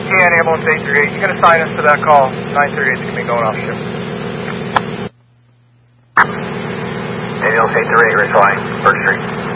can, ambulance 838. You can assign us to that call. 938 is going to be going off shift. Ambulance 838, responding, First Street.